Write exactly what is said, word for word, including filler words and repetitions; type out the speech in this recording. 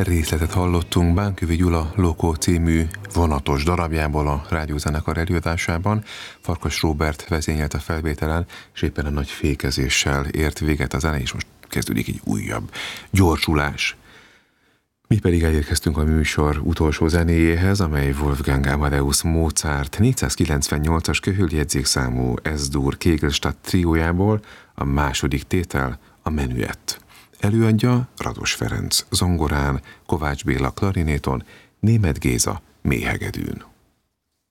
részletet hallottunk Bánkövi Gyula Lokó című vonatos darabjából a rádiózenekar előadásában. Farkas Róbert vezényelt a felvételen, és éppen a nagy fékezéssel ért véget a zene, és most kezdődik egy újabb gyorsulás. Mi pedig elérkeztünk a műsor utolsó zenéjéhez, amely Wolfgang Amadeus Mozart négyszázkilencvennyolcas köhöljegyzékszámú Es-dur Kegelstadt triójából, a második tétel, a Menüett. Előadja Rados Ferenc zongorán, Kovács Béla klarinéton, Németh Géza méhegedűn.